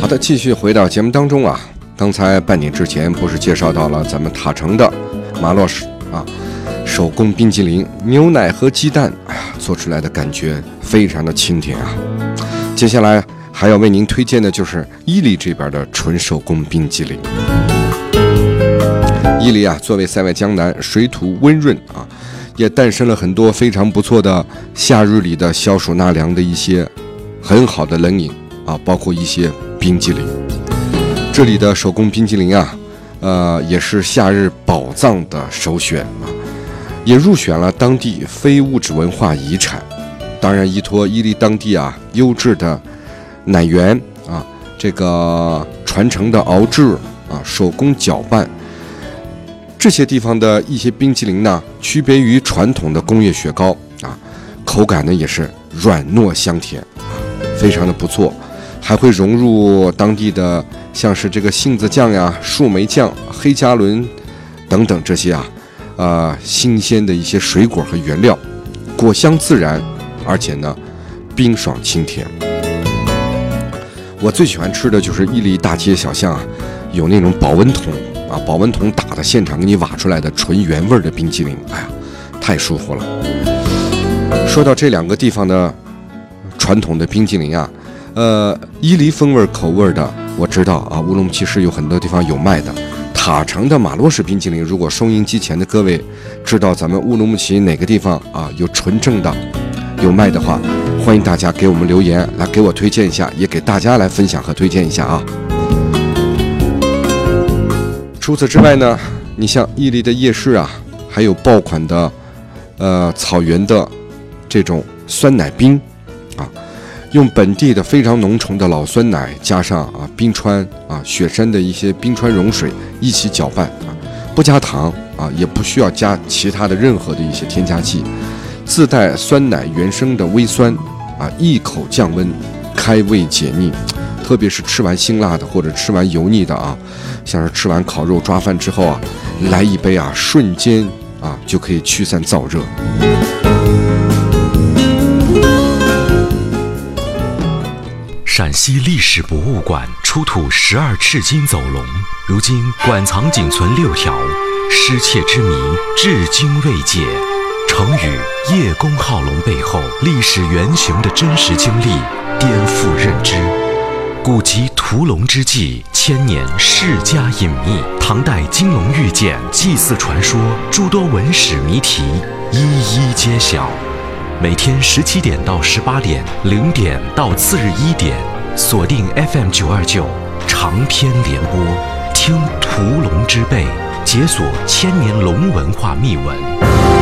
好的，继续回到节目当中啊。刚才半点之前不是介绍到了咱们塔城的马洛士啊手工冰激凌，牛奶和鸡蛋，做出来的感觉非常的清甜啊。接下来还要为您推荐的就是伊犁这边的纯手工冰激凌。伊犁啊，作为塞外江南，水土温润啊，也诞生了很多非常不错的夏日里的消暑纳凉的一些很好的冷饮啊，包括一些冰激凌。这里的手工冰激凌啊，也是夏日宝藏的首选啊，也入选了当地非物质文化遗产。当然，依托伊犁当地啊优质的奶源啊，这个传承的熬制啊，手工搅拌，这些地方的一些冰激凌呢，区别于传统的工业雪糕啊，口感呢也是软糯香甜，非常的不错。还会融入当地的像是这个杏子酱呀、树莓酱、黑加仑等等这些新鲜的一些水果和原料，果香自然，而且呢冰爽清甜。我最喜欢吃的就是伊犁大街小巷啊，有那种保温桶啊，保温桶打的现场给你挖出来的纯原味的冰激凌，哎呀，太舒服了。说到这两个地方的传统的冰激凌啊，伊犁风味口味的我知道啊，乌鲁木齐市有很多地方有卖的。塔城的马洛士冰激凌，如果收音机前的各位知道咱们乌鲁木齐哪个地方啊有纯正的有卖的话，欢迎大家给我们留言来给我推荐一下，也给大家来分享和推荐一下啊。除此之外呢，你像伊犁的夜市啊，还有爆款的草原的这种酸奶冰啊，用本地的非常浓稠的老酸奶，加上冰川雪山的一些冰川融水一起搅拌啊，不加糖啊，也不需要加其他的任何的一些添加剂，自带酸奶原生的微酸啊，一口降温，开胃解腻。特别是吃完辛辣的或者吃完油腻的啊，像是吃完烤肉抓饭之后啊，来一杯啊，瞬间啊就可以驱散燥热。 陕西历史博物馆出土12赤金走龙，如今馆藏仅存6条，失窃之谜至今未解。成语叶公好龙背后历史原型的真实经历颠覆认知。古籍屠龙之际，千年世家隐秘，唐代金龙玉简、祭祀传说，诸多文史谜题一一揭晓。每天17点到18点，0点到次日1点，锁定 FM 929长篇联播，听屠龙之辈，解锁千年龙文化秘闻。